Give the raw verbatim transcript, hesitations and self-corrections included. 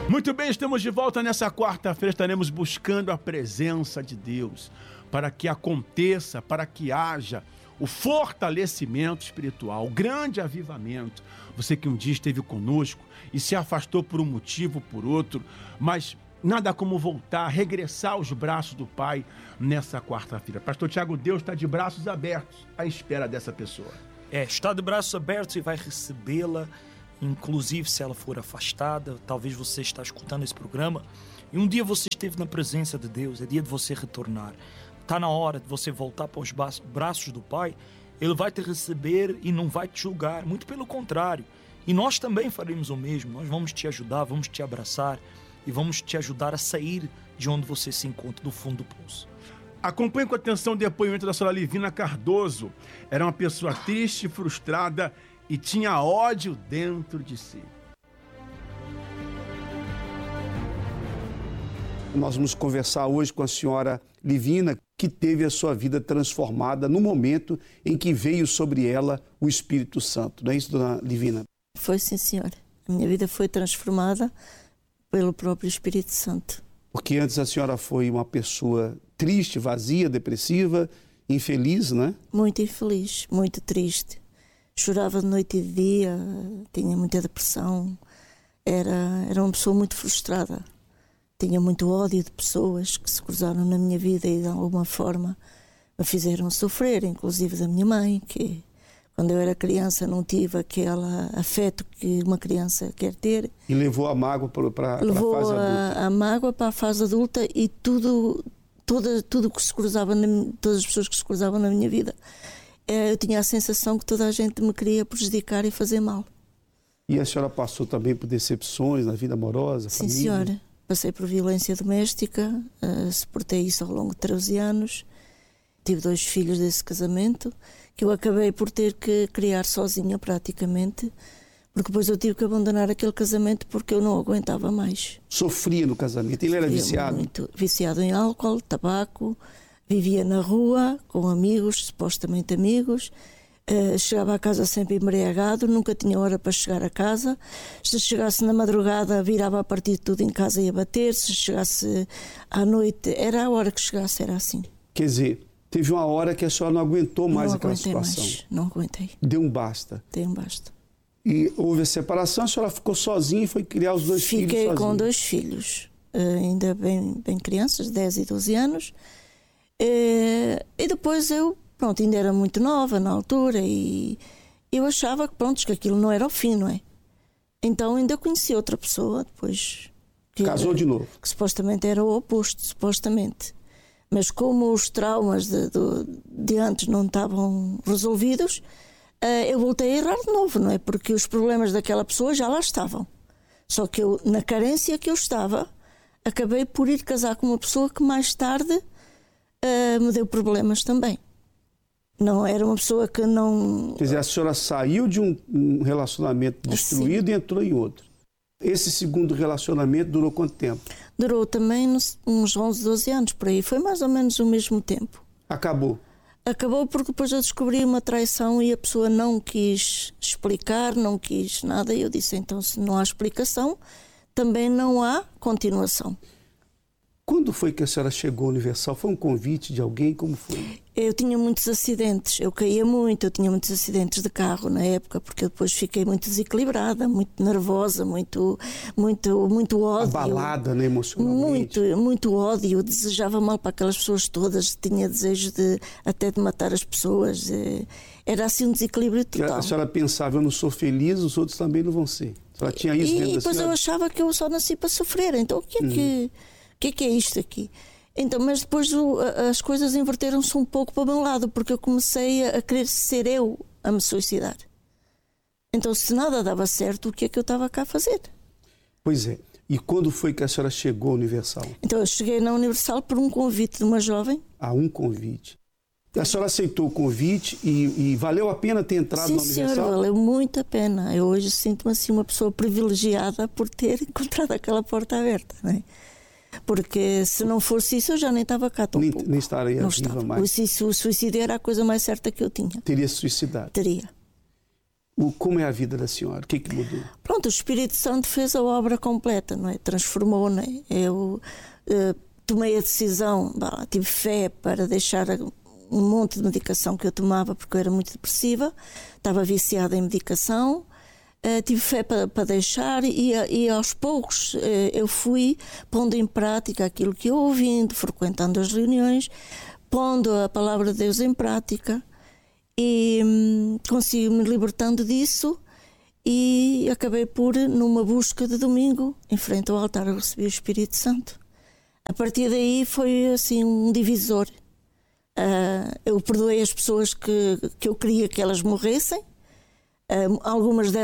Muito bem, estamos de volta nessa quarta-feira, estaremos buscando a presença de Deus, para que aconteça, para que haja o fortalecimento espiritual, o grande avivamento. Você que um dia esteve conosco e se afastou por um motivo, por outro, mas nada como voltar, regressar aos braços do Pai nessa quarta-feira. Pastor Tiago, Deus está de braços abertos à espera dessa pessoa. É, está de braços abertos e vai recebê-la. Inclusive se ela for afastada, talvez você está escutando esse programa e um dia você esteve na presença de Deus, é dia de você retornar. Está na hora de você voltar para os braços do Pai. Ele vai te receber e não vai te julgar, muito pelo contrário. E nós também faremos o mesmo, nós vamos te ajudar, vamos te abraçar e vamos te ajudar a sair de onde você se encontra, do fundo do poço. Acompanhe com atenção o depoimento da senhora Livina Cardoso. Era uma pessoa triste, frustrada e tinha ódio dentro de si. Nós vamos conversar hoje com a senhora Livina, que teve a sua vida transformada no momento em que veio sobre ela o Espírito Santo. Não é isso, dona Livina? Foi, sim, senhora. A minha vida foi transformada pelo próprio Espírito Santo. Porque antes a senhora foi uma pessoa triste, vazia, depressiva, infeliz, não é? Muito infeliz, muito triste. Chorava de noite e de dia, tinha muita depressão, era, era uma pessoa muito frustrada. Tinha muito ódio de pessoas que se cruzaram na minha vida e de alguma forma me fizeram sofrer, inclusive da minha mãe, que quando eu era criança não tive aquele afeto que uma criança quer ter. E levou a mágoa para, para a fase adulta. Levou a, a mágoa para a fase adulta e tudo, toda, tudo que se cruzava, na, todas as pessoas que se cruzavam na minha vida. Eu tinha a sensação que toda a gente me queria prejudicar e fazer mal. E a senhora passou também por decepções na vida amorosa, Sim, família? senhora. Passei por violência doméstica, uh, suportei isso ao longo de treze anos. Tive dois filhos desse casamento, que eu acabei por ter que criar sozinha praticamente, porque depois eu tive que abandonar aquele casamento porque eu não aguentava mais. Sofria no casamento? Ele era Sofria viciado? Muito. Viciado em álcool, tabaco. Vivia na rua, com amigos, supostamente amigos, uh, chegava a casa sempre embriagado, nunca tinha hora para chegar a casa. Se chegasse na madrugada, virava a partir de tudo em casa e a bater. Se chegasse à noite, era a hora que chegasse, era assim. Quer dizer, teve uma hora que a senhora não aguentou mais não aquela situação. Mais, não aguentei. Deu um basta. Deu um basta. E houve a separação, a senhora ficou sozinha e foi criar os dois Fiquei filhos sozinha? Fiquei com dois filhos, uh, ainda bem, bem crianças, dez e doze anos. E, e depois eu, pronto, ainda era muito nova na altura e eu achava que, pronto, que aquilo não era o fim, não é? Então ainda conheci outra pessoa depois. Que Casou era, de novo? Que supostamente era o oposto, supostamente. Mas como os traumas de, de, de antes não estavam resolvidos, eu voltei a errar de novo, não é? Porque os problemas daquela pessoa já lá estavam. Só que eu, na carência que eu estava, acabei por ir casar com uma pessoa que mais tarde Uh, me deu problemas também. Não era uma pessoa que não... Quer dizer, a senhora saiu de um, um relacionamento destruído assim. E entrou em outro. Esse segundo relacionamento durou quanto tempo? Durou também uns onze, doze anos, por aí. Foi mais ou menos o mesmo tempo. Acabou? Acabou porque depois eu descobri uma traição e a pessoa não quis explicar, não quis nada. E eu disse, então se não há explicação, também não há continuação. Quando foi que a senhora chegou ao Universal? Foi um convite de alguém? Como foi? Eu tinha muitos acidentes, eu caía muito, eu tinha muitos acidentes de carro na época, porque eu depois fiquei muito desequilibrada, muito nervosa, muito, muito, muito ódio. Abalada, né, emocionalmente? Muito, muito ódio, eu desejava mal para aquelas pessoas todas, tinha desejo de, até de matar as pessoas, era assim um desequilíbrio total. A senhora pensava, eu não sou feliz, os outros também não vão ser. A senhora tinha isso e, dentro e da depois senhora? Eu achava que eu só nasci para sofrer, então o que é uhum. que... O que é que é isto aqui? Então, mas depois o, as coisas inverteram-se um pouco para o meu lado, porque eu comecei a, a querer ser eu a me suicidar. Então, se nada dava certo, o que é que eu estava cá a fazer? Pois é. E quando foi que a senhora chegou à Universal? Então, eu cheguei na Universal por um convite de uma jovem. Ah, um convite. A senhora aceitou o convite e, e valeu a pena ter entrado Sim, na Universal? Sim, senhora, valeu muito a pena. Eu hoje sinto-me assim uma pessoa privilegiada por ter encontrado aquela porta aberta, não é? Porque se não fosse isso eu já nem estava cá tão nem, pouco. Nem estaria não viva estava. mais. O suicídio era a coisa mais certa que eu tinha. Teria se suicidado? Teria. O, como é a vida da senhora? O que é que mudou? Pronto, o Espírito Santo fez a obra completa, não é? Transformou, não é? Eu uh, tomei a decisão, bah, tive fé para deixar um monte de medicação que eu tomava, porque eu era muito depressiva, estava viciada em medicação. Uh, tive fé para, para deixar e, e aos poucos uh, eu fui pondo em prática aquilo que eu ouvindo, frequentando as reuniões, pondo a palavra de Deus em prática e hum, consigo me libertando disso e acabei por, numa busca de domingo, em frente ao altar, eu recebi o Espírito Santo. A partir daí foi assim um divisor. Uh, eu perdoei as pessoas que, que eu queria que elas morressem. Uh, algumas delas